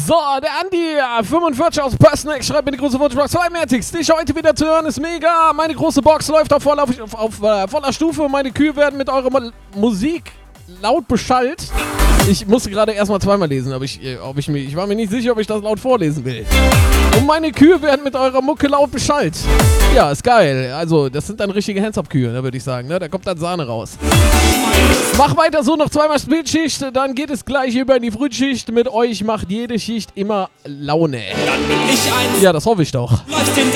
So, der Andi 45 aus Pössneck schreibt mir die große Wunschbox 2 Mertix. Dich heute wieder zu hören ist mega. Meine große Box läuft auf voller Stufe. Meine Kühe werden mit eurer Musik laut beschallt. Ich musste gerade erstmal zweimal lesen, ich war mir nicht sicher, ob ich das laut vorlesen will. Und meine Kühe werden mit eurer Mucke laut beschallt. Ja, ist geil. Also, das sind dann richtige Hands-Up-Kühe, da würde ich sagen. Ne? Da kommt dann Sahne raus. Mach weiter so, noch zweimal Spätschicht, dann geht es gleich über in die Frühschicht. Mit euch macht jede Schicht immer Laune. Dann bin ich eins. Ja, das hoffe ich doch. Läuft den